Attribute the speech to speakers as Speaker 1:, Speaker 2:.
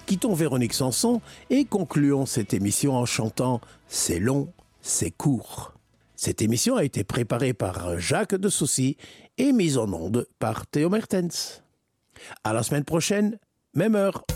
Speaker 1: quittons Véronique Sanson et concluons cette émission en chantant « C'est long, c'est court ». Cette émission a été préparée par Jacques de Saucy et mise en onde par Théo Mertens. À la semaine prochaine, même heure.